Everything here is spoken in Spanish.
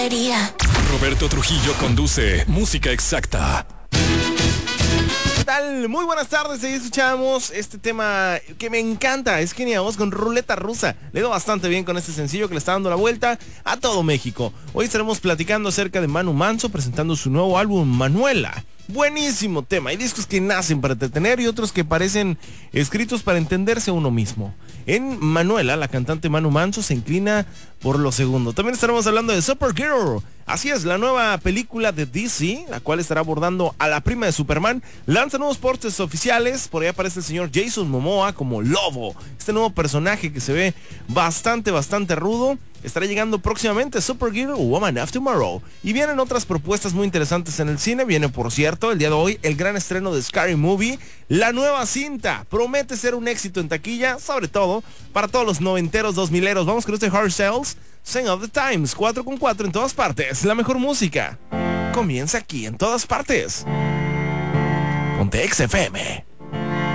alegría. Roberto Trujillo conduce Música Exacta. ¿Qué tal? Muy buenas tardes, ahí escuchamos este tema que me encanta, es Kenia Os con Ruleta Rusa. Le doy bastante bien con este sencillo que le está dando la vuelta a todo México. Hoy estaremos platicando acerca de Manu Manso presentando su nuevo álbum Manuela. Buenísimo tema, hay discos que nacen para entretener y otros que parecen escritos para entenderse a uno mismo. En Manuela, la cantante Manu Manso se inclina por lo segundo. También estaremos hablando de Supergirl. Así es, la nueva película de DC, la cual estará abordando a la prima de Superman, lanza nuevos pósters oficiales. Por ahí aparece el señor Jason Momoa como Lobo, este nuevo personaje que se ve bastante rudo. Estará llegando próximamente Supergirl Woman of Tomorrow. Y vienen otras propuestas muy interesantes en el cine. Viene, por cierto, el día de hoy, el gran estreno de Scary Movie. La nueva cinta promete ser un éxito en taquilla, sobre todo para todos los noventeros, 2000eros. Vamos con este Hard Sales, Sign of the Times, 4x4 en todas partes. La mejor música comienza aquí en todas partes. Ponte XFM.